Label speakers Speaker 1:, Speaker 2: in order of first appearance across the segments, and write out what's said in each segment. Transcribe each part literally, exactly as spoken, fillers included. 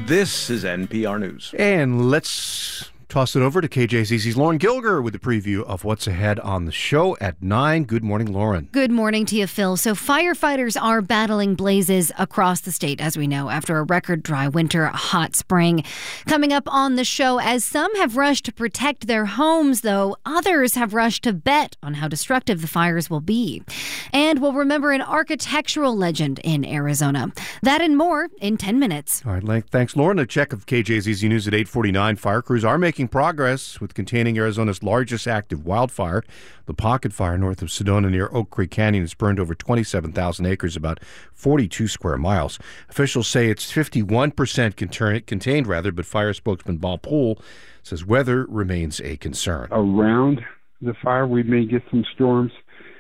Speaker 1: This is N P R News.
Speaker 2: And let's toss it over to K J Z Z's Lauren Gilger with a preview of what's ahead on the show at nine. Good morning, Lauren.
Speaker 3: Good morning to you, Phil. So firefighters are battling blazes across the state, as we know, after a record dry winter, a hot spring. Coming up on the show, as some have rushed to protect their homes, though, others have rushed to bet on how destructive the fires will be. And we'll remember an architectural legend in Arizona. That and more in ten minutes.
Speaker 2: All right, thanks, Lauren. A check of K J Z Z News at eight forty-nine. Fire crews are making progress with containing Arizona's largest active wildfire. The Pocket Fire north of Sedona near Oak Creek Canyon has burned over twenty-seven thousand acres, about forty-two square miles. Officials say it's fifty-one percent contained, rather, but fire spokesman Bob Poole says weather remains a concern.
Speaker 4: Around the fire, we may get some storms.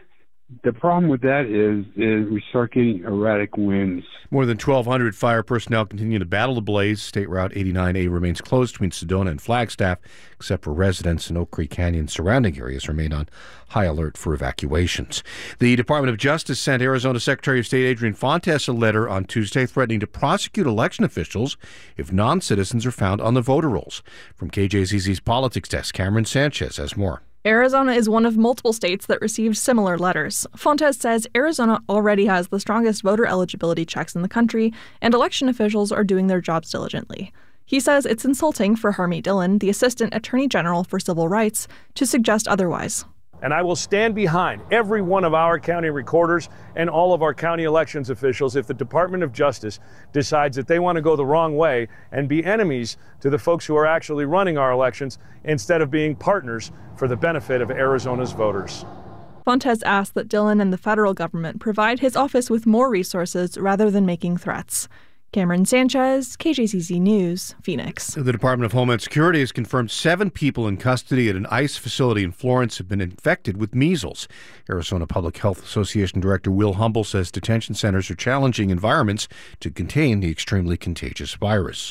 Speaker 4: The problem with that is, is we start getting erratic winds.
Speaker 2: More than twelve hundred fire personnel continue to battle the blaze. State Route eighty-nine A remains closed between Sedona and Flagstaff, except for residents in Oak Creek Canyon surrounding areas remain on high alert for evacuations. The Department of Justice sent Arizona Secretary of State Adrian Fontes a letter on Tuesday threatening to prosecute election officials if non-citizens are found on the voter rolls. From K J Z Z's Politics Desk, Cameron Sanchez has more.
Speaker 5: Arizona is one of multiple states that received similar letters. Fontes says Arizona already has the strongest voter eligibility checks in the country, and election officials are doing their jobs diligently. He says it's insulting for Harmeet Dillon, the Assistant Attorney General for Civil Rights, to suggest otherwise.
Speaker 6: And I will stand behind every one of our county recorders and all of our county elections officials if the Department of Justice decides that they want to go the wrong way and be enemies to the folks who are actually running our elections instead of being partners for the benefit of Arizona's voters.
Speaker 5: Fontes asked that Dillon and the federal government provide his office with more resources rather than making threats. Cameron Sanchez, K J Z Z News, Phoenix.
Speaker 2: The Department of Homeland Security has confirmed seven people in custody at an ICE facility in Florence have been infected with measles. Arizona Public Health Association Director Will Humble says detention centers are challenging environments to contain the extremely contagious virus.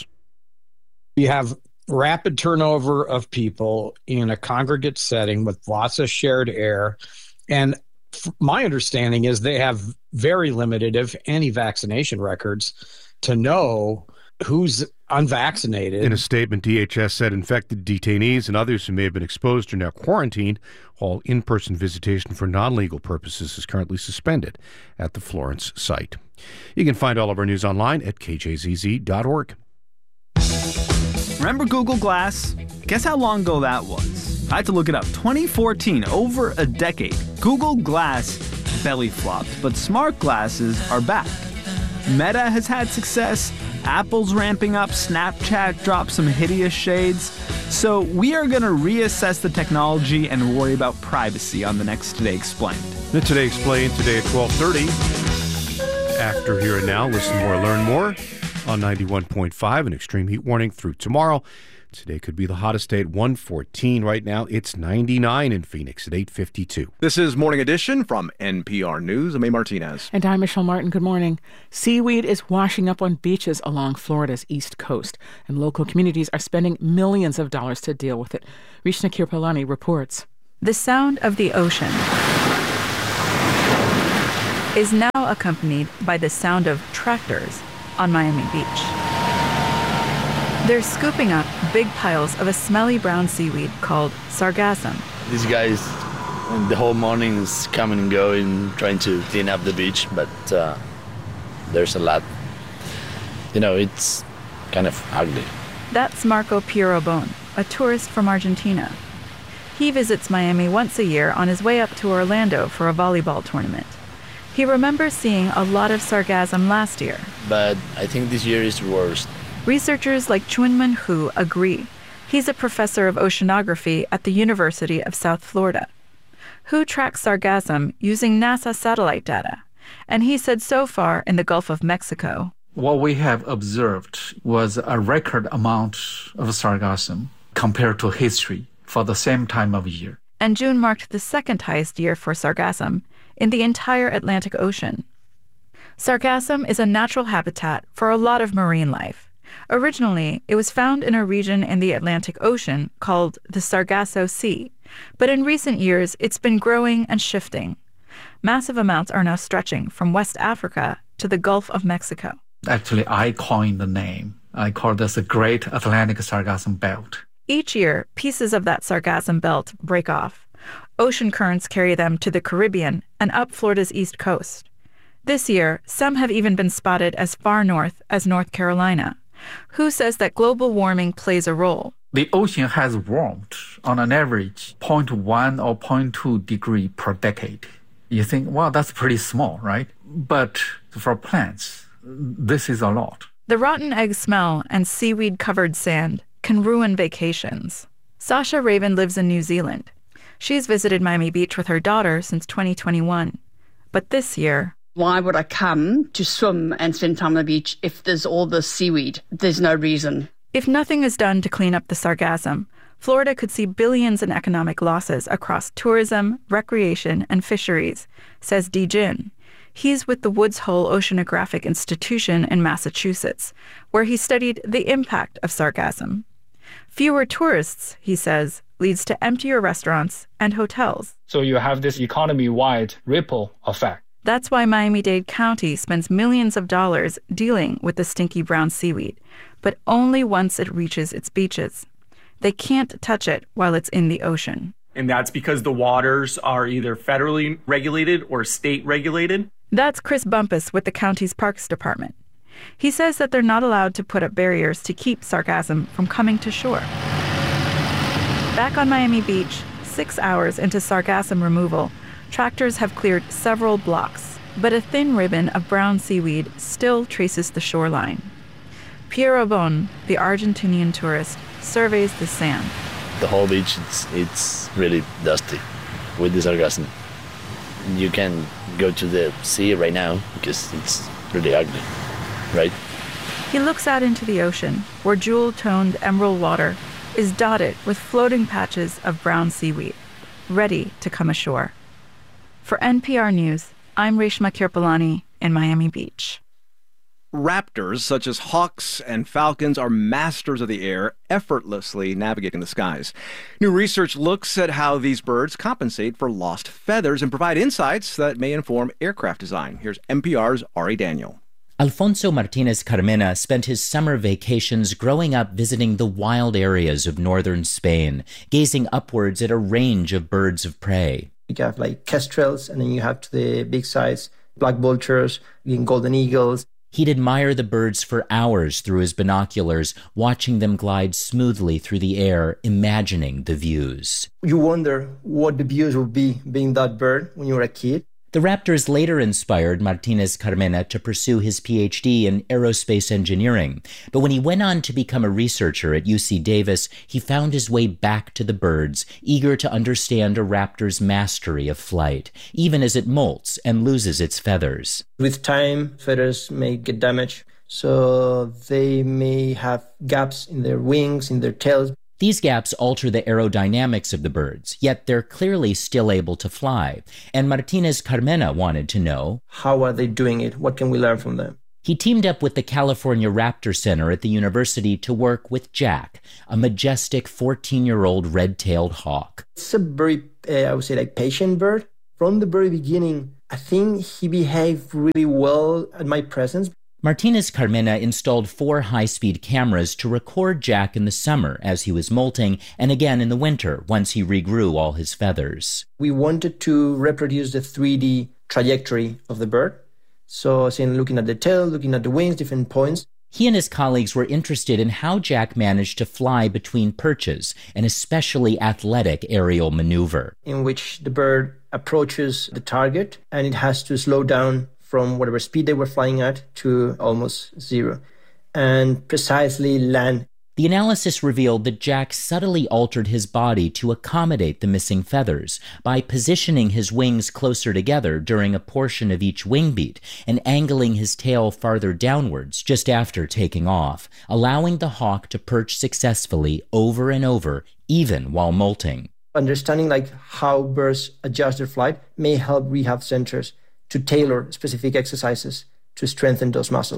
Speaker 7: You have rapid turnover of people in a congregate setting with lots of shared air. And my understanding is they have very limited, if any, vaccination records to know who's unvaccinated.
Speaker 2: In a statement, D H S said infected detainees and others who may have been exposed are now quarantined. All in-person visitation for non-legal purposes is currently suspended at the Florence site. You can find all of our news online at k j z z dot org.
Speaker 8: Remember Google Glass? Guess how long ago that was? I had to look it up. twenty fourteen, over a decade. Google Glass belly flopped, but smart glasses are back. Meta has had success, Apple's ramping up, Snapchat dropped some hideous shades. So we are going to reassess the technology and worry about privacy on the next Today Explained.
Speaker 2: The Today Explained, today at twelve thirty. After Here and Now, listen more, learn more on ninety-one point five, an extreme heat warning through tomorrow. Today could be the hottest day at one fourteen. Right now, it's ninety-nine in Phoenix at eight fifty-two.
Speaker 1: This is Morning Edition from N P R News. I'm A. Martinez.
Speaker 9: And I'm Michelle Martin. Good morning. Seaweed is washing up on beaches along Florida's east coast, and local communities are spending millions of dollars to deal with it. Rishna Kirpalani reports.
Speaker 10: The sound of the ocean is now accompanied by the sound of tractors on Miami Beach. They're scooping up big piles of a smelly brown seaweed called sargassum.
Speaker 11: These guys, the whole morning is coming and going, trying to clean up the beach, but uh, there's a lot. You know, it's kind of ugly.
Speaker 10: That's Marco Pierobon, a tourist from Argentina. He visits Miami once a year on his way up to Orlando for a volleyball tournament. He remembers seeing a lot of sargassum last year.
Speaker 11: But I think this year is worse.
Speaker 10: Researchers like Chunmin Hu agree. He's a professor of oceanography at the University of South Florida. Hu tracks sargassum using NASA satellite data, and he said so far in the Gulf of Mexico,
Speaker 12: what we have observed was a record amount of sargassum compared to history for the same time of year.
Speaker 10: And June marked the second highest year for sargassum in the entire Atlantic Ocean. Sargassum is a natural habitat for a lot of marine life. Originally, it was found in a region in the Atlantic Ocean called the Sargasso Sea, but in recent years, it's been growing and shifting. Massive amounts are now stretching from West Africa to the Gulf of Mexico.
Speaker 12: Actually, I coined the name I call this the Great Atlantic Sargassum Belt.
Speaker 10: Each year, pieces of that sargassum belt break off. Ocean currents carry them to the Caribbean and up Florida's east coast. This year, some have even been spotted as far north as North Carolina. Who says that global warming plays a role?
Speaker 12: The ocean has warmed on an average zero point one or zero point two degree per decade. You think, well, that's pretty small, right? But for plants, this is a lot.
Speaker 10: The rotten egg smell and seaweed-covered sand can ruin vacations. Sasha Raven lives in New Zealand. She's visited Miami Beach with her daughter since twenty twenty-one. But this year...
Speaker 13: Why would I come to swim and spend time on the beach if there's all this seaweed? There's no reason.
Speaker 10: If nothing is done to clean up the sargassum, Florida could see billions in economic losses across tourism, recreation, and fisheries, says Dee Jin. He's with the Woods Hole Oceanographic Institution in Massachusetts, where he studied the impact of sargassum. Fewer tourists, he says, leads to emptier restaurants and hotels.
Speaker 14: So you have this economy-wide ripple effect.
Speaker 10: That's why Miami-Dade County spends millions of dollars dealing with the stinky brown seaweed, but only once it reaches its beaches. They can't touch it while it's in the ocean.
Speaker 15: And that's because the waters are either federally regulated or state regulated.
Speaker 10: That's Chris Bumpus with the county's Parks Department. He says that they're not allowed to put up barriers to keep sargassum from coming to shore. Back on Miami Beach, six hours into sargassum removal, tractors have cleared several blocks, but a thin ribbon of brown seaweed still traces the shoreline. Piero Bon, the Argentinian tourist, surveys the sand.
Speaker 11: The whole beach, it's, it's really dusty with the sargassum. You can go to the sea right now because it's really ugly, right?
Speaker 10: He looks out into the ocean, where jewel-toned emerald water is dotted with floating patches of brown seaweed, ready to come ashore. For N P R News, I'm Reshma Kirpalani in Miami Beach.
Speaker 1: Raptors, such as hawks and falcons, are masters of the air, effortlessly navigating the skies. New research looks at how these birds compensate for lost feathers and provide insights that may inform aircraft design. Here's N P R's Ari Daniel.
Speaker 16: Alfonso Martinez Carmena spent his summer vacations growing up visiting the wild areas of northern Spain, gazing upwards at a range of birds of prey.
Speaker 17: You have like kestrels, and then you have to the big size black vultures, golden eagles.
Speaker 16: He'd admire the birds for hours through his binoculars, watching them glide smoothly through the air, imagining the views.
Speaker 17: You wonder what the views would be being that bird when you were a kid.
Speaker 16: The Raptors later inspired Martinez Carmena to pursue his P H D in aerospace engineering. But when he went on to become a researcher at U C Davis, he found his way back to the birds, eager to understand a raptor's mastery of flight, even as it molts and loses its feathers.
Speaker 17: With time, feathers may get damaged, so they may have gaps in their wings, in their tails.
Speaker 16: These gaps alter the aerodynamics of the birds, yet they're clearly still able to fly. And Martinez Carmena wanted to know,
Speaker 17: how are they doing it? What can we learn from them?
Speaker 16: He teamed up with the California Raptor Center at the university to work with Jack, a majestic fourteen-year-old red-tailed hawk.
Speaker 17: It's a very, uh, I would say, like patient bird. From the very beginning, I think he behaved really well at my presence.
Speaker 16: Martinez Carmena installed four high-speed cameras to record Jack in the summer as he was molting, and again in the winter once he regrew all his feathers.
Speaker 17: We wanted to reproduce the three D trajectory of the bird. So, seeing, looking at the tail, looking at the wings, different points.
Speaker 16: He and his colleagues were interested in how Jack managed to fly between perches, an especially athletic aerial maneuver.
Speaker 17: In which the bird approaches the target and it has to slow down from whatever speed they were flying at to almost zero, and precisely land.
Speaker 16: The analysis revealed that Jack subtly altered his body to accommodate the missing feathers by positioning his wings closer together during a portion of each wing beat and angling his tail farther downwards just after taking off, allowing the hawk to perch successfully over and over, even while molting.
Speaker 17: Understanding like how birds adjust their flight may help rehab centers to tailor specific exercises to strengthen those muscles.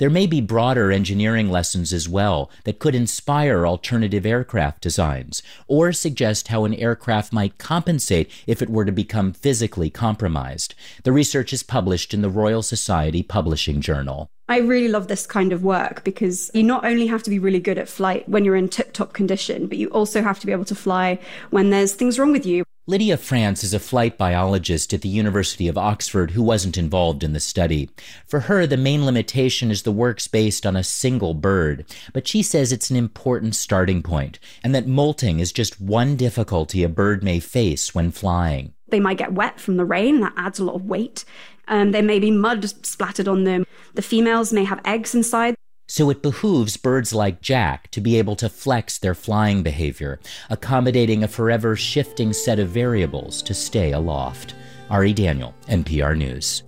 Speaker 16: There may be broader engineering lessons as well that could inspire alternative aircraft designs or suggest how an aircraft might compensate if it were to become physically compromised. The research is published in the Royal Society Publishing Journal.
Speaker 18: I really love this kind of work because you not only have to be really good at flight when you're in tip-top condition, but you also have to be able to fly when there's things wrong with you.
Speaker 16: Lydia France is a flight biologist at the University of Oxford who wasn't involved in the study. For her, the main limitation is the work's based on a single bird, but she says it's an important starting point, and that molting is just one difficulty a bird may face when flying.
Speaker 18: They might get wet from the rain, that adds a lot of weight. Um, there may be mud splattered on them. The females may have eggs inside.
Speaker 16: So it behooves birds like Jack to be able to flex their flying behavior, accommodating a forever shifting set of variables to stay aloft. Ari Daniel, N P R News.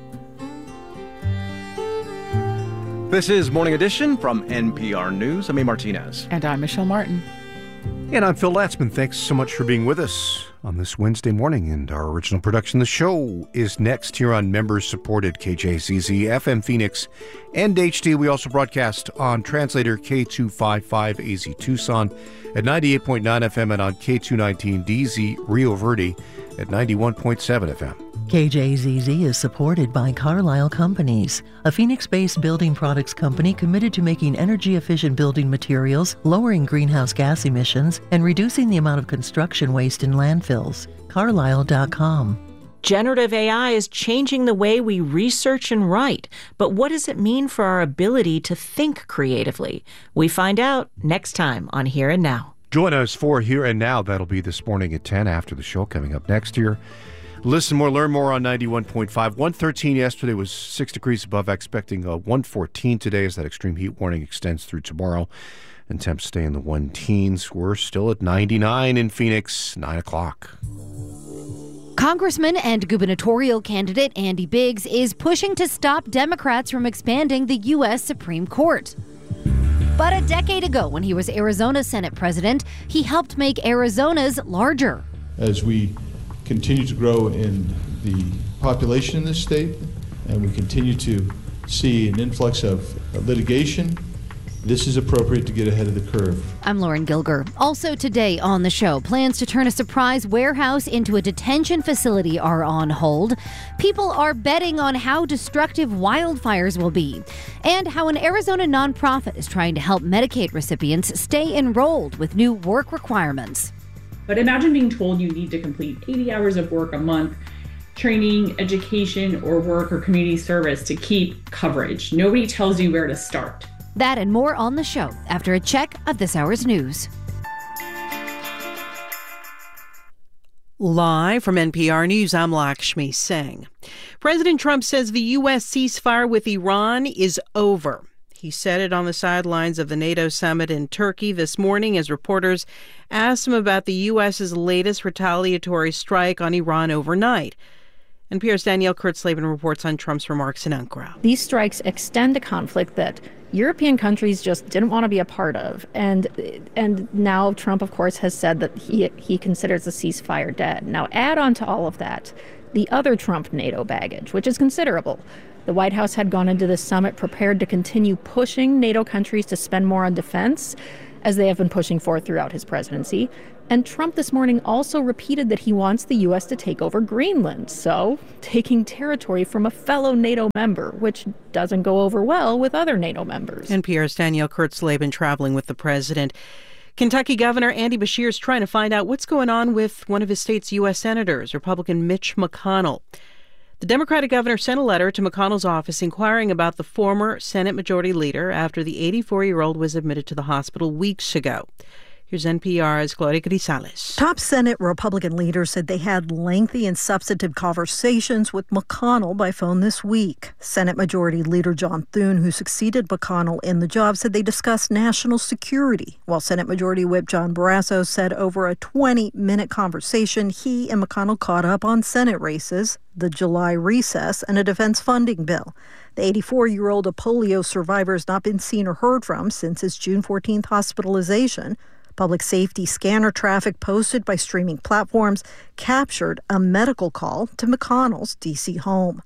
Speaker 1: This is Morning Edition from N P R News. I'm A. Martinez.
Speaker 9: And I'm Michelle Martin.
Speaker 2: And I'm Phil Latzman. Thanks so much for being with us on this Wednesday morning. And our original production, The Show, is next here on members-supported K J Z Z, F M Phoenix, and H D. We also broadcast on translator K two fifty-five A Z Tucson at ninety-eight point nine F M and on K two nineteen D Z Rio Verde at ninety-one point seven F M.
Speaker 19: K J Z Z is supported by Carlisle Companies, a Phoenix-based building products company committed to making energy-efficient building materials, lowering greenhouse gas emissions, and reducing the amount of construction waste in landfills. Carlisle dot com.
Speaker 20: Generative A I is changing the way we research and write, but what does it mean for our ability to think creatively? We find out next time on Here and Now.
Speaker 2: Join us for Here and Now. That'll be this morning at ten after the show coming up next year. Listen more, learn more on ninety-one point five. one thirteen yesterday was six degrees above, expecting a one fourteen today as that extreme heat warning extends through tomorrow. And temps stay in the one teens. We're still at ninety-nine in Phoenix, nine o'clock.
Speaker 3: Congressman and gubernatorial candidate Andy Biggs is pushing to stop Democrats from expanding the U S Supreme Court. But a decade ago, when he was Arizona's Senate president, he helped make Arizona's larger.
Speaker 21: As we continue to grow in the population in this state, and we continue to see an influx of litigation, this is appropriate to get ahead of the curve.
Speaker 3: I'm Lauren Gilger. Also today on the show, plans to turn a surprise warehouse into a detention facility are on hold. People are betting on how destructive wildfires will be, and how an Arizona nonprofit is trying to help Medicaid recipients stay enrolled with new work requirements.
Speaker 22: But imagine being told you need to complete eighty hours of work a month, training, education, or work or community service to keep coverage. Nobody tells you where to start.
Speaker 3: That and more on the show after a check of this hour's news.
Speaker 23: Live from N P R News, I'm Lakshmi Singh. President Trump says the U S ceasefire with Iran is over. He said it on the sidelines of the NATO summit in Turkey this morning as reporters asked him about the U S's latest retaliatory strike on Iran overnight. N P R's Danielle Kurtzleben reports on Trump's remarks in Ankara.
Speaker 24: These strikes extend a conflict that European countries just didn't want to be a part of. And and now Trump, of course, has said that he he considers the ceasefire dead. Now, add on to all of that the other Trump NATO baggage, which is considerable. The White House had gone into this summit prepared to continue pushing NATO countries to spend more on defense, as they have been pushing for throughout his presidency. And Trump this morning also repeated that he wants the U S to take over Greenland, so taking territory from a fellow NATO member, which doesn't go over well with other NATO members.
Speaker 23: N P R's Danielle Kurtzleben traveling with the president. Kentucky Governor Andy Beshear is trying to find out what's going on with one of his state's U S senators, Republican Mitch McConnell. The Democratic governor sent a letter to McConnell's office inquiring about the former Senate Majority Leader after the eighty-four-year-old was admitted to the hospital weeks ago. Here's N P R's Gloria Grisales.
Speaker 25: Top Senate Republican leaders said they had lengthy and substantive conversations with McConnell by phone this week. Senate Majority Leader John Thune, who succeeded McConnell in the job, said they discussed national security, while Senate Majority Whip John Barrasso said over a twenty-minute conversation, he and McConnell caught up on Senate races, the July recess, and a defense funding bill. The eighty-four-year-old, a polio survivor, has not been seen or heard from since his June fourteenth hospitalization. Public safety scanner traffic posted by streaming platforms captured a medical call to McConnell's D C home.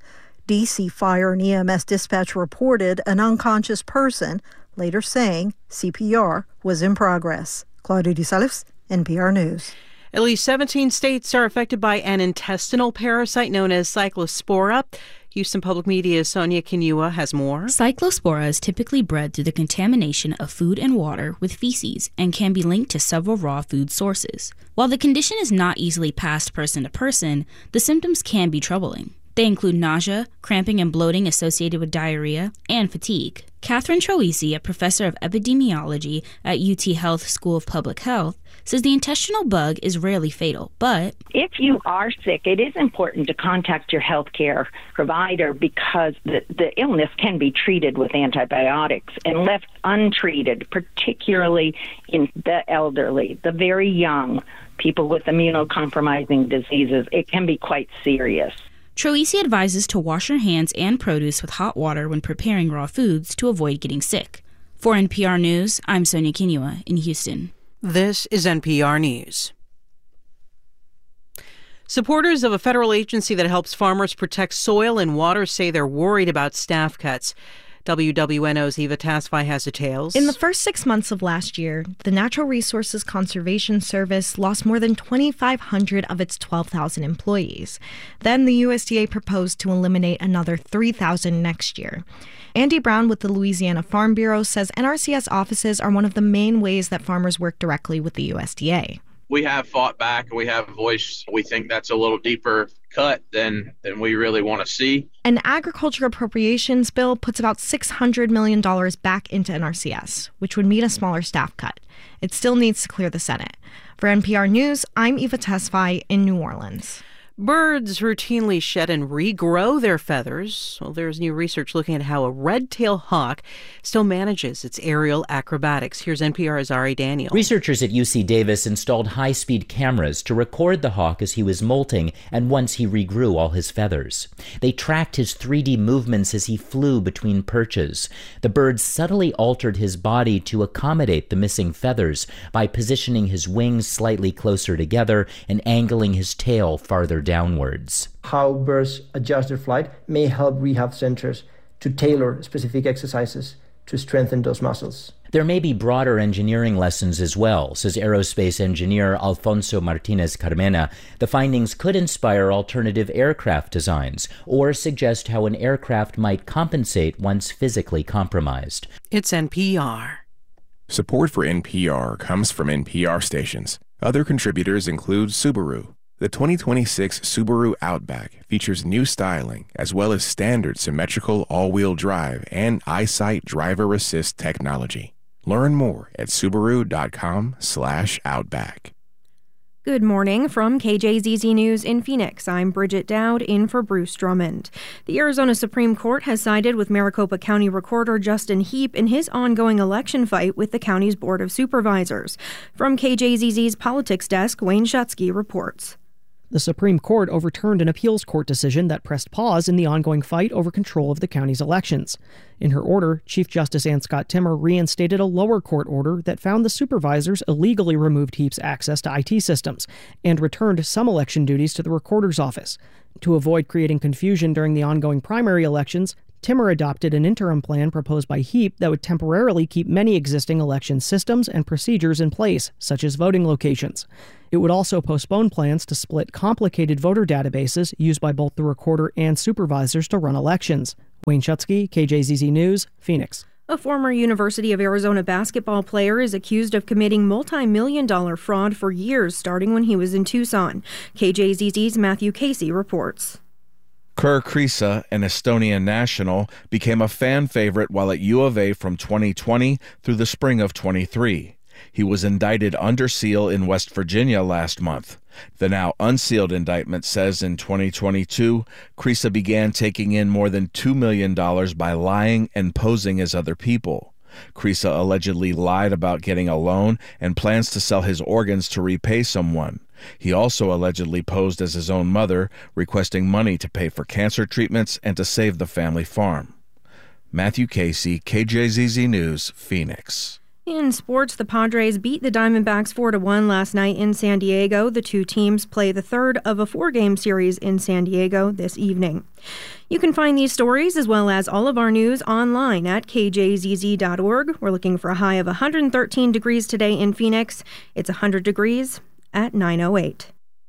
Speaker 25: D C Fire and E M S dispatch reported an unconscious person, later saying C P R was in progress. Claudia DeSalus, N P R News.
Speaker 23: At least seventeen states are affected by an intestinal parasite known as Cyclospora. Houston Public Media's Sonia Kinua has more.
Speaker 4: Cyclospora is typically bred through the contamination of food and water with feces and can be linked to several raw food sources. While the condition is not easily passed person to person, the symptoms can be troubling. They include nausea, cramping and bloating associated with diarrhea, and fatigue. Catherine Troisi, a professor of epidemiology at U T Health School of Public Health, says the intestinal bug is rarely fatal, but
Speaker 5: if you are sick, it is important to contact your healthcare provider because the, the illness can be treated with antibiotics, and left untreated, particularly in the elderly, the very young, people with immunocompromising diseases, it can be quite serious.
Speaker 4: Troisi advises to wash your hands and produce with hot water when preparing raw foods to avoid getting sick. For N P R News, I'm Sonia Kinua in Houston.
Speaker 23: This is N P R News. Supporters of a federal agency that helps farmers protect soil and water say they're worried about staff cuts. W W N O's Eva Tasfai has details.
Speaker 6: In the first six months of last year, the Natural Resources Conservation Service lost more than twenty-five hundred of its twelve thousand employees. Then the U S D A proposed to eliminate another three thousand next year. Andy Brown with the Louisiana Farm Bureau says N R C S offices are one of the main ways that farmers work directly with the U S D A.
Speaker 7: We have fought back and we have voiced. We think that's a little deeper cut than, than we really want to see.
Speaker 6: An agriculture appropriations bill puts about six hundred million dollars back into N R C S, which would mean a smaller staff cut. It still needs to clear the Senate. For N P R News, I'm Eva Tesfaye in New Orleans.
Speaker 23: Birds routinely shed and regrow their feathers. Well, there's new research looking at how a red-tailed hawk still manages its aerial acrobatics. Here's N P R's Ari Daniel.
Speaker 16: Researchers at U C Davis installed high-speed cameras to record the hawk as he was molting and once he regrew all his feathers. They tracked his three D movements as he flew between perches. The bird subtly altered his body to accommodate the missing feathers by positioning his wings slightly closer together and angling his tail farther downwards.
Speaker 17: How birds adjust their flight may help rehab centers to tailor specific exercises to strengthen those muscles.
Speaker 16: There may be broader engineering lessons as well, says aerospace engineer Alfonso Martinez Carmena. The findings could inspire alternative aircraft designs or suggest how an aircraft might compensate once physically compromised.
Speaker 23: It's N P R.
Speaker 8: Support for N P R comes from N P R stations. Other contributors include Subaru. The twenty twenty-six Subaru Outback features new styling as well as standard symmetrical all-wheel drive and EyeSight driver assist technology. Learn more at Subaru.com slash Outback.
Speaker 26: Good morning from K J Z Z News in Phoenix. I'm Bridget Dowd in for Bruce Drummond. The Arizona Supreme Court has sided with Maricopa County Recorder Justin Heap in his ongoing election fight with the county's Board of Supervisors. From K J Z Z's Politics Desk, Wayne Shutsky reports.
Speaker 27: The Supreme Court overturned an appeals court decision that pressed pause in the ongoing fight over control of the county's elections. In her order, Chief Justice Ann Scott Timmer reinstated a lower court order that found the supervisors illegally removed Heap's access to I T systems and returned some election duties to the recorder's office. To avoid creating confusion during the ongoing primary elections, Timmer adopted an interim plan proposed by Heap that would temporarily keep many existing election systems and procedures in place, such as voting locations. It would also postpone plans to split complicated voter databases used by both the recorder and supervisors to run elections. Wayne Shutsky, K J Z Z News, Phoenix.
Speaker 26: A former University of Arizona basketball player is accused of committing multi-million dollar fraud for years, starting when he was in Tucson. K J Z Z's Matthew Casey reports.
Speaker 28: Kerr Kriisa, an Estonian national, became a fan favorite while at U of A from twenty twenty through the spring of twenty-three. He was indicted under seal in West Virginia last month. The now unsealed indictment says in twenty twenty-two, Kriisa began taking in more than two million dollars by lying and posing as other people. Kriisa allegedly lied about getting a loan and plans to sell his organs to repay someone. He also allegedly posed as his own mother, requesting money to pay for cancer treatments and to save the family farm. Matthew Casey, K J Z Z News, Phoenix.
Speaker 26: In sports, the Padres beat the Diamondbacks four to one last night in San Diego. The two teams play the third of a four-game series in San Diego this evening. You can find these stories as well as all of our news online at k j z z dot org. We're looking for a high of one hundred thirteen degrees today in Phoenix. It's one hundred degrees at nine oh eight.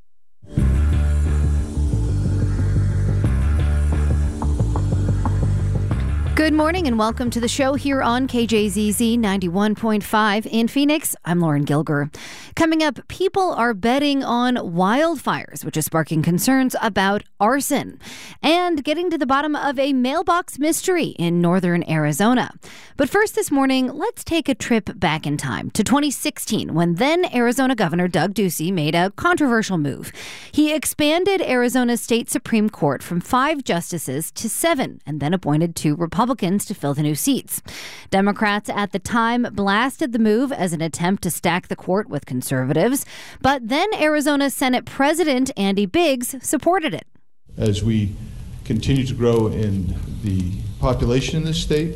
Speaker 3: Good morning and welcome to the show here on K J Z Z ninety-one point five in Phoenix. I'm Lauren Gilger. Coming up, people are betting on wildfires, which is sparking concerns about arson, and getting to the bottom of a mailbox mystery in northern Arizona. But first this morning, let's take a trip back in time to twenty sixteen, when then Arizona Governor Doug Ducey made a controversial move. He expanded Arizona's state Supreme Court from five justices to seven, and then appointed two Republicans to fill the new seats. Democrats at the time blasted the move as an attempt to stack the court with conservatives, but then Arizona Senate President Andy Biggs supported it.
Speaker 21: As we continue to grow in the population in this state,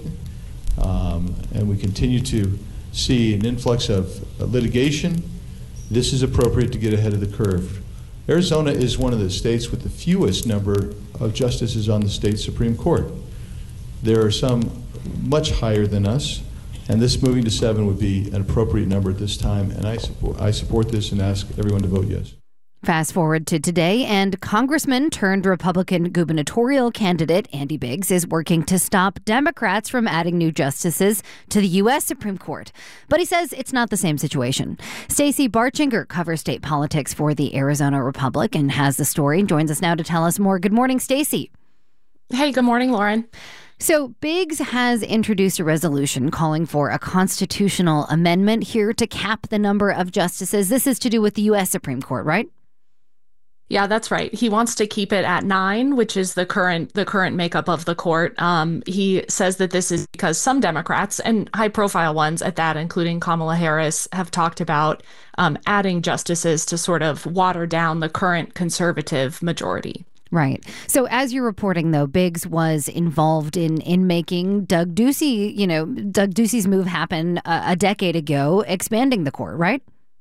Speaker 21: um, and we continue to see an influx of litigation, this is appropriate to get ahead of the curve. Arizona is one of the states with the fewest number of justices on the state Supreme Court. There are some much higher than us, and this moving to seven would be an appropriate number at this time, and I support, I support this and ask everyone to vote yes.
Speaker 3: Fast forward to today, and Congressman turned Republican gubernatorial candidate Andy Biggs is working to stop Democrats from adding new justices to the U S Supreme Court. But he says it's not the same situation. Stacey Barchinger covers state politics for the Arizona Republic and has the story and joins us now to tell us more. Good morning, Stacey.
Speaker 1: Hey, good morning, Lauren.
Speaker 3: So Biggs has introduced a resolution calling for a constitutional amendment here to cap the number of justices. This is to do with the U S Supreme Court, right?
Speaker 1: Yeah, that's right. He wants to keep it at nine, which is the current the current makeup of the court. Um, he says that this is because some Democrats, and high-profile ones at that, including Kamala Harris, have talked about um, adding justices to sort of water down the current conservative majority.
Speaker 3: Right. So as you're reporting, though, Biggs was involved in in making Doug Ducey, you know, Doug Ducey's move happen a, a decade ago, expanding the court, right?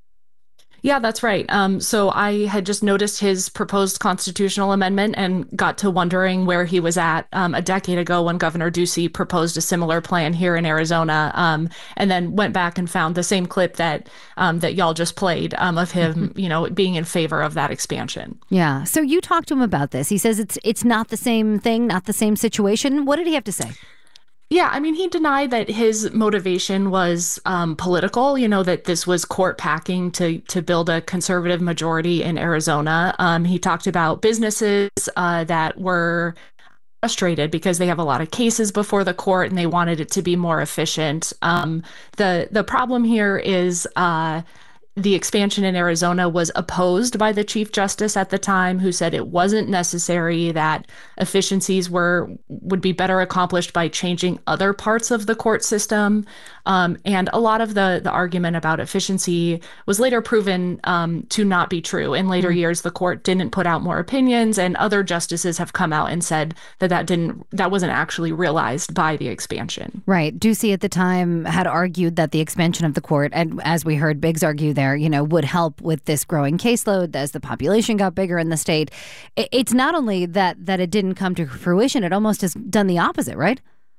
Speaker 1: Yeah, that's right. Um, so I had just noticed his proposed constitutional amendment and got to wondering where he was at um, a decade ago when Governor Ducey proposed a similar plan here in Arizona, um, and then went back and found the same clip that um, that y'all just played um, of him, you know, being in favor of that expansion.
Speaker 3: Yeah. So you talked to him about this. He says it's it's not the same thing, not the same situation. What did he have to say?
Speaker 1: Yeah, I mean, he denied that his motivation was um, political, you know, that this was court packing to to build a conservative majority in Arizona. Um, he talked about businesses uh, that were frustrated because they have a lot of cases before the court and they wanted it to be more efficient. Um, the, the problem here is uh, the expansion in Arizona was opposed by the Chief Justice at the time, who said it wasn't necessary, that efficiencies were would be better accomplished by changing other parts of the court system. Um, and a lot of the, the argument about efficiency was later proven um, to not be true. In later mm-hmm. years, the court didn't put out more opinions, and other justices have come out and said that that didn't that wasn't actually realized by the expansion.
Speaker 3: Right. Ducey at the time had argued that the expansion of the court, and as we heard Biggs argue there, you know, would help with this growing caseload as the population got bigger in the state. It's not only that that it didn't come to fruition, it almost has done the opposite, right?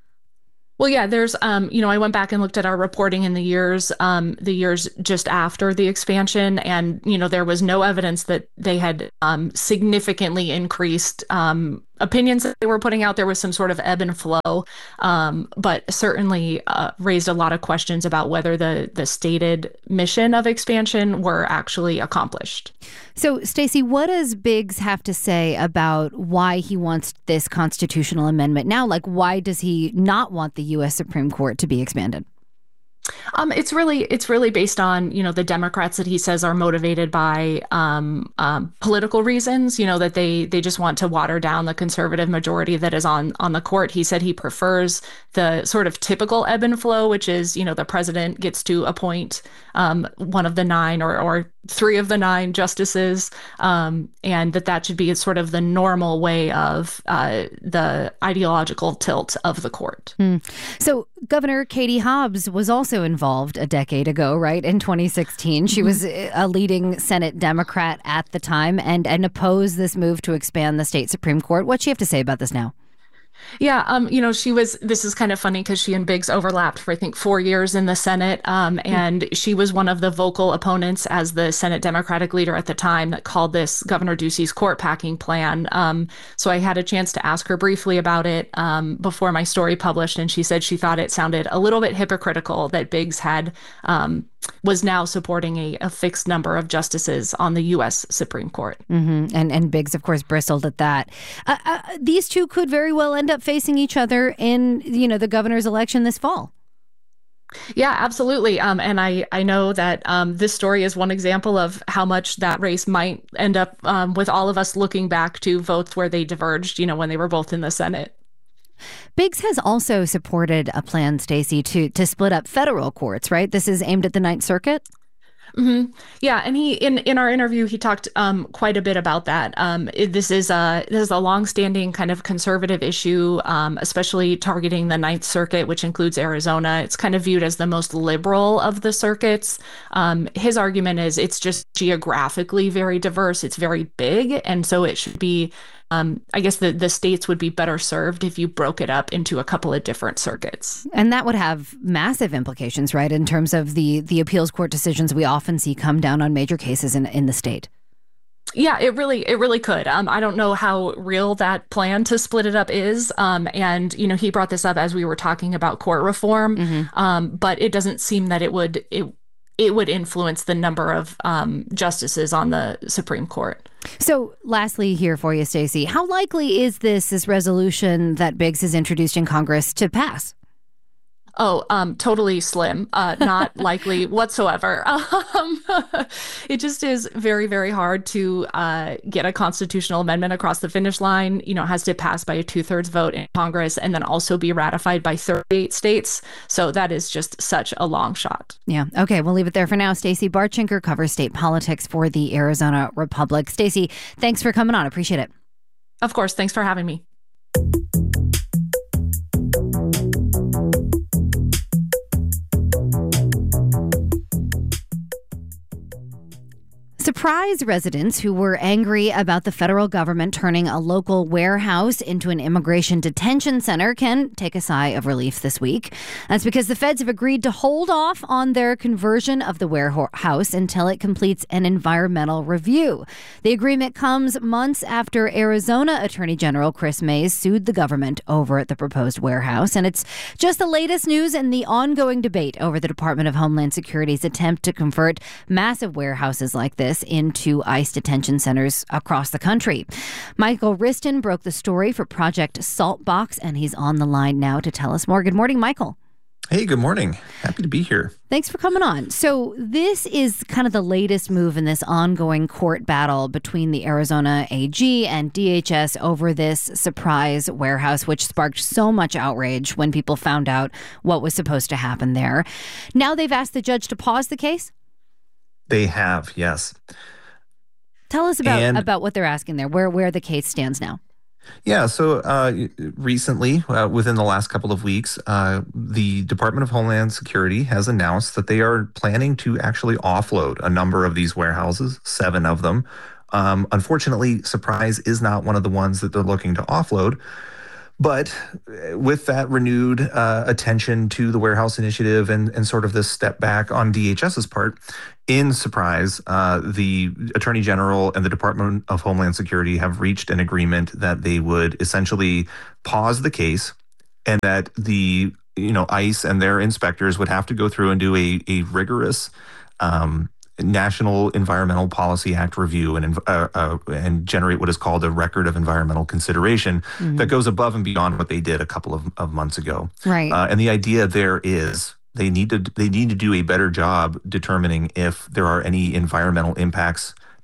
Speaker 1: Well, yeah, there's, um, you know, I went back and looked at our reporting in the years, um, the years just after the expansion, and, you know, there was no evidence that they had um, significantly increased um, opinions that they were putting out. There was some sort of ebb and flow, um, but certainly uh, raised a lot of questions about whether the the stated mission of expansion were actually accomplished.
Speaker 3: So, Stacey, what does Biggs have to say about why he wants this constitutional amendment now? Like, why does he not want the U S Supreme Court to be expanded?
Speaker 1: Um, it's really it's really based on, you know, the Democrats that he says are motivated by um, um, political reasons, you know, that they they just want to water down the conservative majority that is on on the court. He said he prefers the sort of typical ebb and flow, which is, you know, the president gets to appoint um, one of the nine or, or three of the nine justices, um, and that that should be sort of the normal way of uh, the ideological tilt of the court.
Speaker 3: Mm. So Governor Katie Hobbs was also involved a decade ago, right, in twenty sixteen. She mm-hmm. was a leading Senate Democrat at the time and, and opposed this move to expand the state Supreme Court. What's she have to say about this now?
Speaker 1: Yeah, um, you know, she was, this is kind of funny because she and Biggs overlapped for, I think, four years in the Senate. Um, and she was one of the vocal opponents as the Senate Democratic leader at the time that called this Governor Ducey's court packing plan. Um, so I had a chance to ask her briefly about it um, before my story published. And she said she thought it sounded a little bit hypocritical that Biggs had um, was now supporting a, a fixed number of justices on the U S Supreme Court.
Speaker 3: Mm-hmm. And, and Biggs, of course, bristled at that. Uh, uh, these two could very well end up facing each other in, you know, the governor's election this fall.
Speaker 1: Yeah, absolutely. Um, and I, I know that um, this story is one example of how much that race might end up um, with all of us looking back to votes where they diverged, you know, when they were both in the Senate.
Speaker 3: Biggs has also supported a plan, Stacey, to to split up federal courts, right? This is aimed at the Ninth Circuit?
Speaker 1: Mm-hmm. Yeah, and he in, in our interview he talked um, quite a bit about that. Um, it, this is a this is a longstanding kind of conservative issue, um, especially targeting the Ninth Circuit, which includes Arizona. It's kind of viewed as the most liberal of the circuits. Um, his argument is it's just geographically very diverse. It's very big, and so it should be. Um, I guess the, the states would be better served if you broke it up into a couple of different circuits.
Speaker 3: And that would have massive implications, right, in terms of the, the appeals court decisions we often see come down on major cases in, in the state.
Speaker 1: Yeah, it really it really could. Um, I don't know how real that plan to split it up is. Um, and, you know, he brought this up as we were talking about court reform. Mm-hmm. Um, but it doesn't seem that it would it it would influence the number of um, justices on the Supreme Court.
Speaker 3: So lastly here for you, Stacey, how likely is this, this resolution that Biggs has introduced in Congress to pass?
Speaker 1: Oh, um, totally slim, uh, not likely whatsoever. Um, it just is very, very hard to uh, get a constitutional amendment across the finish line. You know, it has to pass by a two-thirds vote in Congress and then also be ratified by thirty-eight states. So that is just such a long shot.
Speaker 3: Yeah. Okay, we'll leave it there for now. Stacey Bartschinker covers state politics for the Arizona Republic. Stacey, thanks for coming on. Appreciate it.
Speaker 1: Of course. Thanks for having me.
Speaker 3: Surprise residents who were angry about the federal government turning a local warehouse into an immigration detention center can take a sigh of relief this week. That's because the feds have agreed to hold off on their conversion of the warehouse until it completes an environmental review. The agreement comes months after Arizona Attorney General Chris Mays sued the government over the proposed warehouse. And it's just the latest news in the ongoing debate over the Department of Homeland Security's attempt to convert massive warehouses like this into ICE detention centers across the country. Michael Riston broke the story for Project Saltbox, and he's on the line now to tell us more. Good morning, Michael.
Speaker 9: Hey, good morning. Happy to be here.
Speaker 3: Thanks for coming on. So this is kind of the latest move in this ongoing court battle between the Arizona A G and D H S over this surprise warehouse, which sparked so much outrage when people found out what was supposed to happen there. Now they've asked the judge to pause the case?
Speaker 9: They have, yes.
Speaker 3: Tell us about,
Speaker 9: and,
Speaker 3: about what they're asking there, where where the case stands now.
Speaker 9: Yeah, so uh, recently, uh, within the last couple of weeks, uh, the Department of Homeland Security has announced that they are planning to actually offload a number of these warehouses, seven of them. Um, unfortunately, Surprise is not one of the ones that they're looking to offload. But with that renewed uh, attention to the warehouse initiative and, and sort of this step back on DHS's part, in Surprise, uh, the Attorney General and the Department of Homeland Security have reached an agreement that they would essentially pause the case and that the you know ICE and their inspectors would have to go through and do a, a rigorous um National Environmental Policy Act review and uh, uh, and generate what is called a record of environmental consideration mm-hmm. that goes above and beyond what they did a couple of, of months ago.
Speaker 3: Right.
Speaker 9: Uh, and the idea there is they need to they need to do a better job determining if there are any environmental impacts,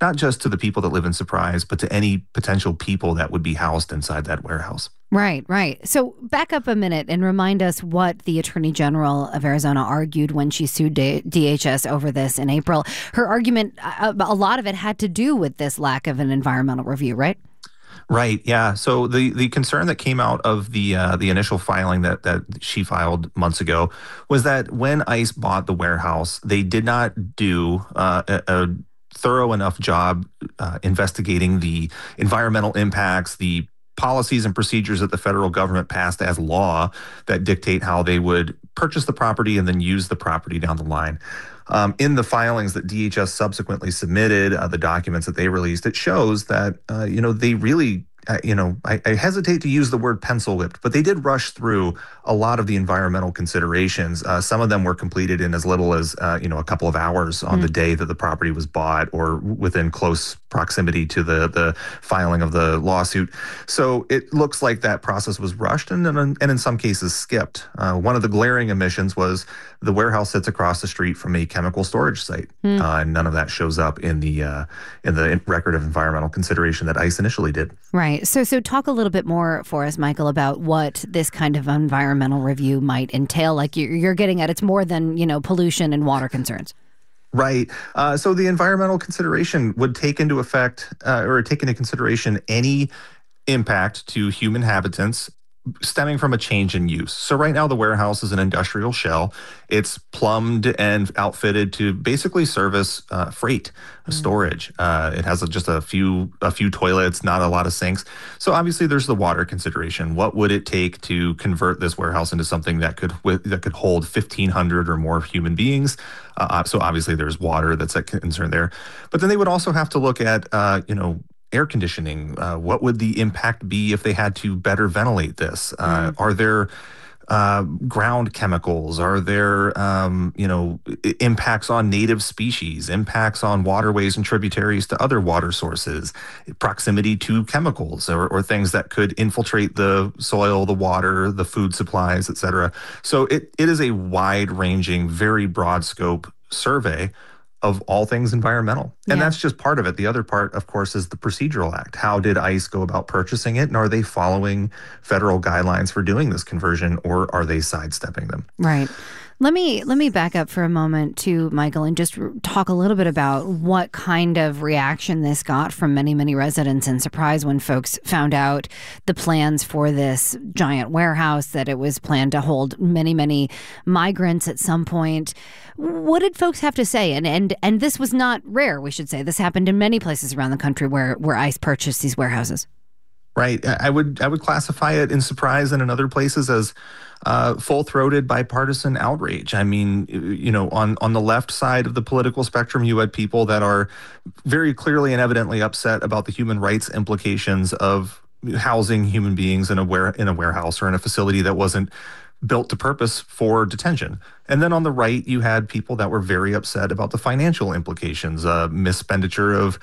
Speaker 9: not just to the people that live in Surprise, but to any potential people that would be housed inside that warehouse.
Speaker 3: Right, right. So back up a minute and remind us what the Attorney General of Arizona argued when she sued D H S over this in April. Her argument, a, a lot of it had to do with this lack of an environmental review, right?
Speaker 9: Right. Yeah. So the, the concern that came out of the uh, the initial filing that that she filed months ago was that when ICE bought the warehouse, they did not do uh, a, a thorough enough job uh, investigating the environmental impacts, the policies and procedures that the federal government passed as law that dictate how they would purchase the property and then use the property down the line. Um, in the filings that D H S subsequently submitted, uh, the documents that they released, it shows that, uh, you know, they really, uh, you know, I, I hesitate to use the word pencil whipped, but they did rush through a lot of the environmental considerations. Uh, some of them were completed in as little as, uh, you know, a couple of hours on mm. the day that the property was bought or within close proximity to the the filing of the lawsuit. So it looks like that process was rushed and, and, and in some cases skipped. Uh, one of the glaring omissions was the warehouse sits across the street from a chemical storage site. Mm. Uh, and none of that shows up in the uh, in the record of environmental consideration that ICE initially did.
Speaker 3: Right. So so talk a little bit more for us, Michael, about what this kind of environmental review might entail. Like you're, you're getting at, it's more than, you know, pollution and water concerns.
Speaker 9: Right. Uh, so the environmental consideration would take into effect uh, or take into consideration any impact to human habitants stemming from a change in use. So right now the warehouse is an industrial shell. It's plumbed and outfitted to basically service uh, freight mm. storage. Uh, it has a, just a few a few toilets, not a lot of sinks. So obviously there's the water consideration. What would it take to convert this warehouse into something that could that could hold fifteen hundred or more human beings? Uh, so obviously there's water that's a concern there. But then they would also have to look at, uh, you know, air conditioning. Uh, what would the impact be if they had to better ventilate this? Uh, mm. Are there uh, ground chemicals? Are there, um, you know, impacts on native species, impacts on waterways and tributaries to other water sources, proximity to chemicals or, or things that could infiltrate the soil, the water, the food supplies, et cetera. So it, it is a wide-ranging, very broad scope survey of all things environmental. And yeah. that's just part of it. The other part, of course, is the Procedural Act. How did ICE go about purchasing it? And are they following federal guidelines for doing this conversion, or are they sidestepping them?
Speaker 3: Right. Let me let me back up for a moment too, Michael, and just talk a little bit about what kind of reaction this got from many, many residents in Surprise when folks found out the plans for this giant warehouse, that it was planned to hold many, many migrants at some point. What did folks have to say? And and and this was not rare, we should say. This happened in many places around the country where, where ICE purchased these warehouses.
Speaker 9: Right. I would I would classify it in Surprise and in other places as uh, full-throated bipartisan outrage. I mean, you know, on, on the left side of the political spectrum, you had people that are very clearly and evidently upset about the human rights implications of housing human beings in a ware, in a warehouse or in a facility that wasn't built to purpose for detention. And then on the right, you had people that were very upset about the financial implications, uh, mispenditure of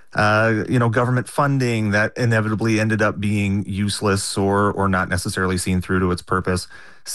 Speaker 9: Uh, you know, government funding that inevitably ended up being useless or or not necessarily seen through to its purpose.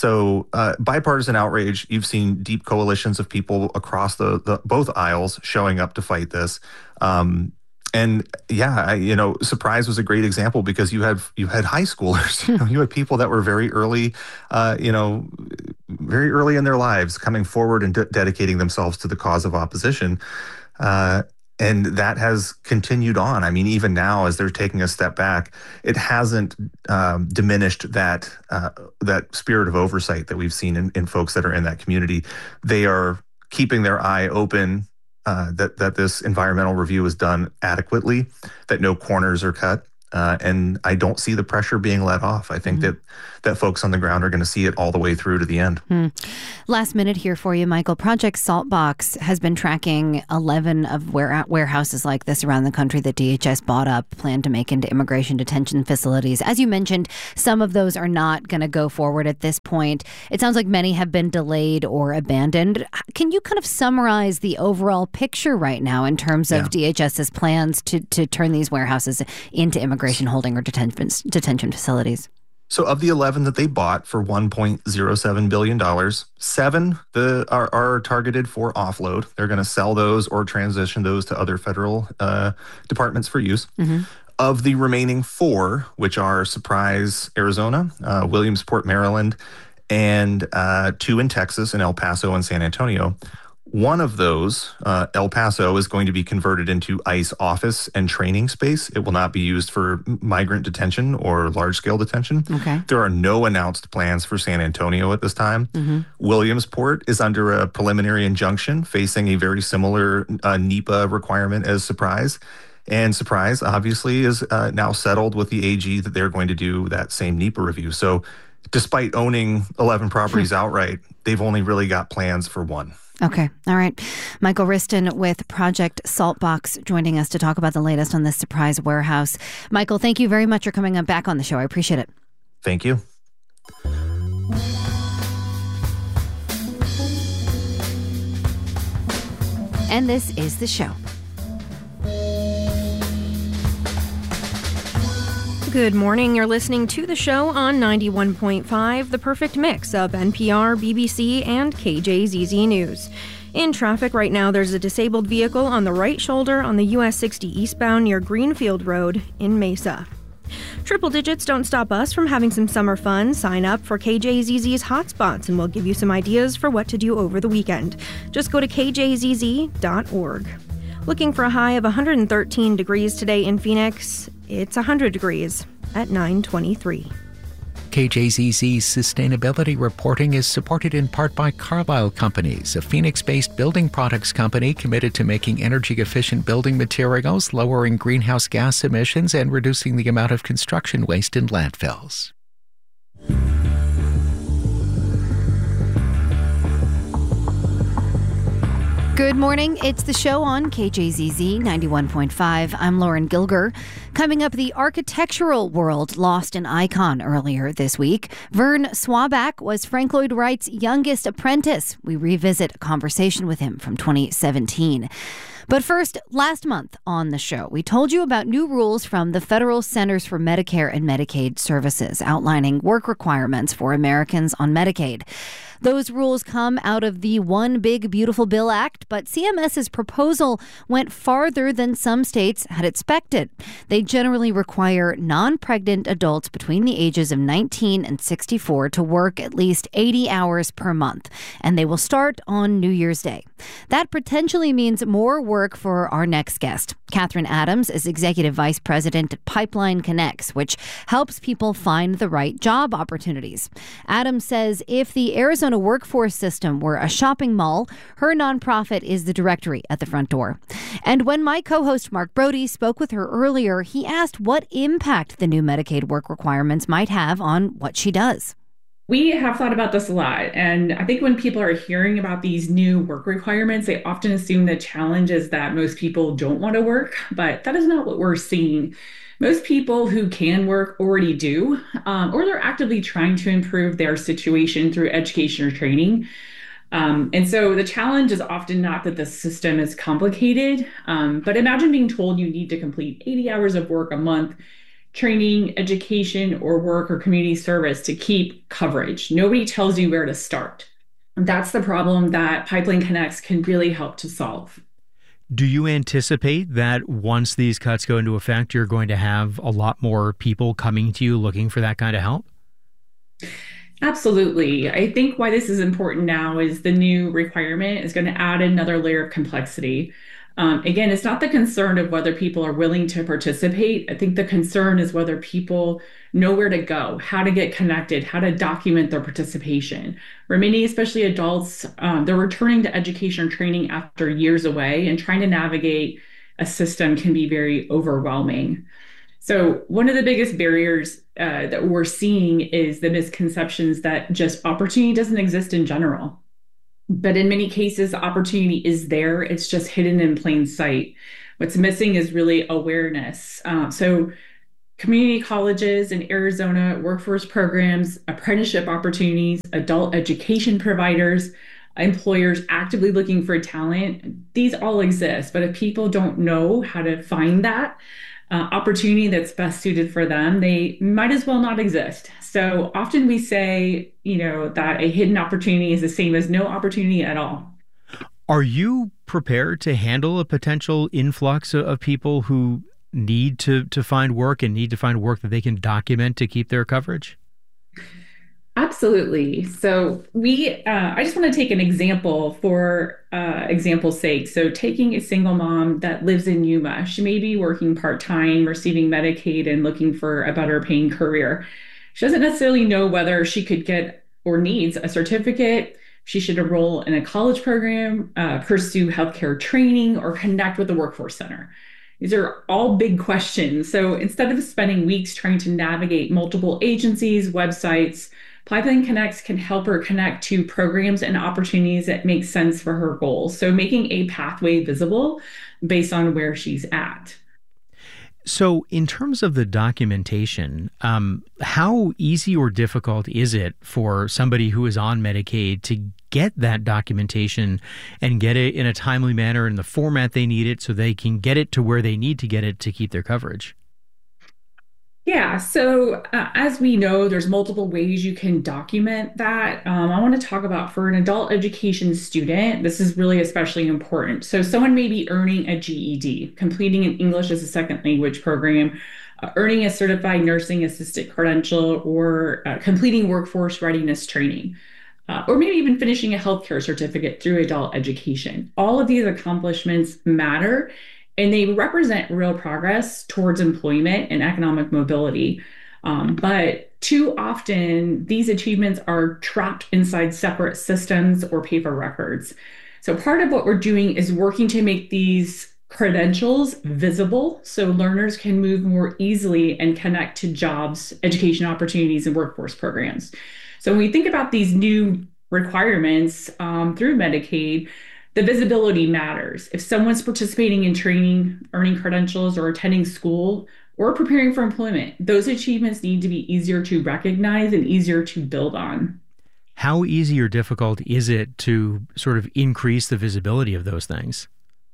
Speaker 9: So uh, bipartisan outrage, you've seen deep coalitions of people across the, the both aisles showing up to fight this. Um, and yeah, I, you know, Surprise was a great example because you had you had high schoolers, you know, you had people that were very early, uh, you know, very early in their lives coming forward and de- dedicating themselves to the cause of opposition. Uh, And that has continued on. I mean, even now, as they're taking a step back, it hasn't um, diminished that uh, that spirit of oversight that we've seen in, in folks that are in that community. They are keeping their eye open uh, that that this environmental review is done adequately, that no corners are cut. Uh, and I don't see the pressure being let off. I think mm. that that folks on the ground are going to see it all the way through to the end.
Speaker 3: Mm. Last minute here for you, Michael. Project Saltbox has been tracking eleven of ware- warehouses like this around the country that D H S bought up, planned to make into immigration detention facilities. As you mentioned, some of those are not going to go forward at this point. It sounds like many have been delayed or abandoned. Can you kind of summarize the overall picture right now in terms of yeah. DHS's plans to, to turn these warehouses into immigration Immigration holding or detention detention facilities?
Speaker 9: So of the eleven that they bought for one point zero seven billion dollars, seven the, are, are targeted for offload. They're going to sell those or transition those to other federal uh, departments for use. Mm-hmm. Of the remaining four, which are Surprise, Arizona, uh, Williamsport, Maryland, and uh, two in Texas, in El Paso and San Antonio, one of those, uh, El Paso, is going to be converted into ICE office and training space. It will not be used for migrant detention or large-scale detention.
Speaker 3: Okay.
Speaker 9: There are no announced plans for San Antonio at this time.
Speaker 3: Mm-hmm.
Speaker 9: Williamsport is under a preliminary injunction facing a very similar uh, NEPA requirement as Surprise. And Surprise, obviously, is uh, now settled with the A G that they're going to do that same NEPA review. So despite owning eleven properties outright, they've only really got plans for one.
Speaker 3: Okay. All right. Michael Wriston with Project Saltbox joining us to talk about the latest on this Surprise warehouse. Michael, thank you very much for coming back on the show. I appreciate it.
Speaker 9: Thank you.
Speaker 3: And this is the show.
Speaker 26: Good morning. You're listening to the show on ninety-one point five, the perfect mix of N P R, B B C, and K J Z Z News. In traffic right now, there's a disabled vehicle on the right shoulder on the U S sixty eastbound near Greenfield Road in Mesa. Triple digits don't stop us from having some summer fun. Sign up for K J Z Z's Hotspots and we'll give you some ideas for what to do over the weekend. Just go to k j z z dot org. Looking for a high of one hundred thirteen degrees today in Phoenix. It's one hundred degrees at nine twenty-three.
Speaker 10: K J Z Z's sustainability reporting is supported in part by Carlisle Companies, a Phoenix-based building products company committed to making energy-efficient building materials, lowering greenhouse gas emissions, and reducing the amount of construction waste in landfills.
Speaker 3: Good morning. It's the show on K J Z Z ninety-one point five. I'm Lauren Gilger. Coming up, the architectural world lost an icon earlier this week. Vern Swabach was Frank Lloyd Wright's youngest apprentice. We revisit a conversation with him from twenty seventeen. But first, last month on the show, we told you about new rules from the Federal Centers for Medicare and Medicaid Services outlining work requirements for Americans on Medicaid. Those rules come out of the One Big Beautiful Bill Act, but CMS's proposal went farther than some states had expected. They generally require non-pregnant adults between the ages of nineteen and sixty-four to work at least eighty hours per month, and they will start on New Year's Day. That potentially means more work for our next guest. Catherine Adams is Executive Vice President at Pipeline Connects, which helps people find the right job opportunities. Adams says if the Arizona workforce system were a shopping mall, her nonprofit is the directory at the front door. And when my co-host Mark Brody spoke with her earlier, he asked what impact the new Medicaid work requirements might have on what she does.
Speaker 22: We have thought about this a lot. And I think when people are hearing about these new work requirements, they often assume the challenge is that most people don't want to work, but that is not what we're seeing. Most people who can work already do, um, or they're actively trying to improve their situation through education or training. Um, and so the challenge is often not that the system is complicated, um, but imagine being told you need to complete eighty hours of work a month, training, education, or work or community service to keep coverage. Nobody tells you where to start. That's the problem that Pipeline Connects can really help to solve.
Speaker 11: Do you anticipate that once these cuts go into effect, you're going to have a lot more people coming to you looking for that kind of help?
Speaker 22: Absolutely. I think why this is important now is the new requirement is going to add another layer of complexity. Um, again, it's not the concern of whether people are willing to participate. I think the concern is whether people know where to go, how to get connected, how to document their participation. For many, especially adults, um, they're returning to education or training after years away, and trying to navigate a system can be very overwhelming. So one of the biggest barriers uh, that we're seeing is the misconceptions that just opportunity doesn't exist in general. But in many cases, opportunity is there. It's just hidden in plain sight. What's missing is really awareness. Um, so community colleges in Arizona, workforce programs, apprenticeship opportunities, adult education providers, employers actively looking for talent, these all exist. But if people don't know how to find that, uh, opportunity that's best suited for them, they might as well not exist. So often we say, you know, that a hidden opportunity is the same as no opportunity at all.
Speaker 11: Are you prepared to handle a potential influx of people who need to, to find work and need to find work that they can document to keep their coverage?
Speaker 22: Absolutely. So we, uh, I just want to take an example for uh, example's sake. So taking a single mom that lives in Yuma, she may be working part-time, receiving Medicaid and looking for a better paying career. She doesn't necessarily know whether she could get or needs a certificate. She should enroll in a college program, uh, pursue healthcare training, or connect with the workforce center. These are all big questions. So instead of spending weeks trying to navigate multiple agencies, websites, Pipeline Connects can help her connect to programs and opportunities that make sense for her goals. So making a pathway visible based on where she's at.
Speaker 11: So in terms of the documentation, um, how easy or difficult is it for somebody who is on Medicaid to get that documentation and get it in a timely manner in the format they need it so they can get it to where they need to get it to keep their coverage?
Speaker 22: Yeah, so uh, as we know, there's multiple ways you can document that. Um, I want to talk about for an adult education student, this is really especially important. So someone may be earning a G E D, completing an English as a second language program, uh, earning a certified nursing assistant credential, or uh, completing workforce readiness training, uh, or maybe even finishing a healthcare certificate through adult education. All of these accomplishments matter, and they represent real progress towards employment and economic mobility. Um, but too often, these achievements are trapped inside separate systems or paper records. So part of what we're doing is working to make these credentials visible so learners can move more easily and connect to jobs, education opportunities, and workforce programs. So when we think about these new requirements um, through Medicaid, the visibility matters. If someone's participating in training, earning credentials, or attending school, or preparing for employment, those achievements need to be easier to recognize and easier to build on.
Speaker 11: How easy or difficult is it to sort of increase the visibility of those things?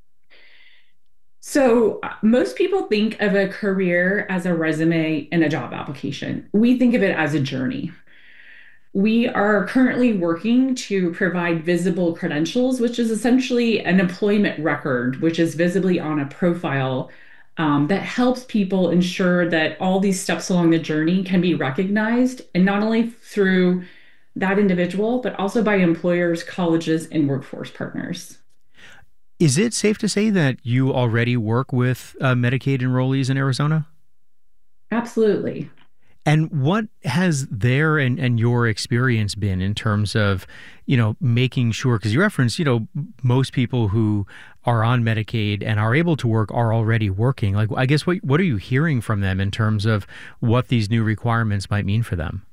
Speaker 22: So uh, most people think of a career as a resume and a job application. We think of it as a journey. We are currently working to provide visible credentials, which is essentially an employment record, which is visibly on a profile um, that helps people ensure that all these steps along the journey can be recognized, and not only through that individual, but also by employers, colleges, and workforce partners.
Speaker 11: Is it safe to say that you already work with uh, Medicaid enrollees in Arizona?
Speaker 22: Absolutely.
Speaker 11: And what has their and, and your experience been in terms of, you know, making sure, because you referenced, you know, most people who are on Medicaid and are able to work are already working. Like, I guess, what what are you hearing from them in terms of what these new requirements might mean for them?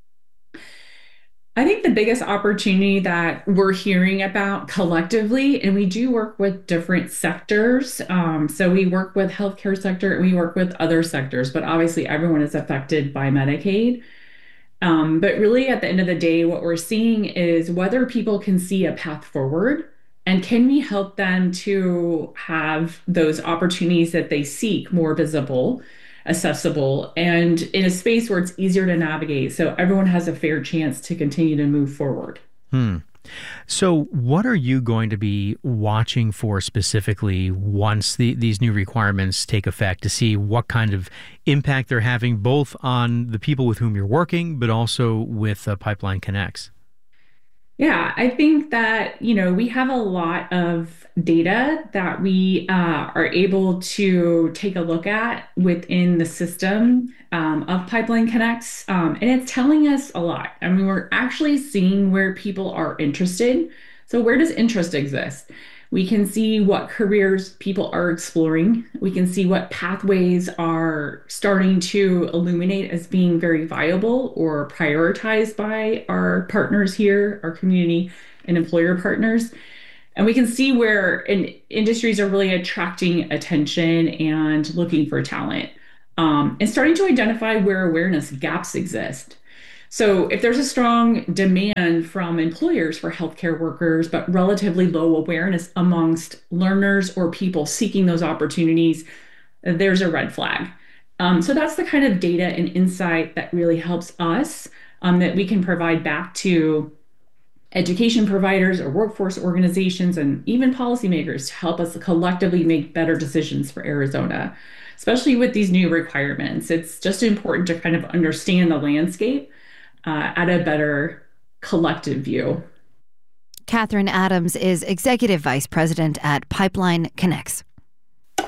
Speaker 22: I think the biggest opportunity that we're hearing about collectively, and we do work with different sectors. Um, so we work with healthcare sector and we work with other sectors, but obviously everyone is affected by Medicaid. Um, but really at the end of the day, what we're seeing is whether people can see a path forward and can we help them to have those opportunities that they seek more visible, accessible, and in a space where it's easier to navigate so everyone has a fair chance to continue to move forward.
Speaker 11: Hmm. So what are you going to be watching for specifically once the, these new requirements take effect to see what kind of impact they're having both on the people with whom you're working, but also with uh, Pipeline Connects?
Speaker 22: Yeah, I think that, you know, we have a lot of data that we uh, are able to take a look at within the system um, of Pipeline Connects. Um, and it's telling us a lot. I mean, we're actually seeing where people are interested. So where does interest exist? We can see what careers people are exploring. We can see what pathways are starting to illuminate as being very viable or prioritized by our partners here, our community and employer partners. And we can see where in, industries are really attracting attention and looking for talent, um, and starting to identify where awareness gaps exist. So if there's a strong demand from employers for healthcare workers, but relatively low awareness amongst learners or people seeking those opportunities, there's a red flag. Um, so that's the kind of data and insight that really helps us, um, that we can provide back to education providers or workforce organizations and even policymakers to help us collectively make better decisions for Arizona, especially with these new requirements. It's just important to kind of understand the landscape uh, at a better collective view.
Speaker 3: Catherine Adams is Executive Vice President at Pipeline Connects.